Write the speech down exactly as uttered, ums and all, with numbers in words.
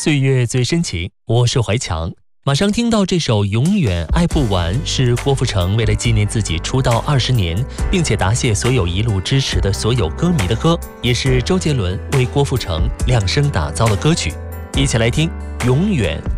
岁月最深情，我是怀强。马上听到这首《永远爱不完》，是郭富城为了纪念自己出道二十年，并且答谢所有一路支持的所有歌迷的歌，也是周杰伦为郭富城量身打造的歌曲。一起来听《永远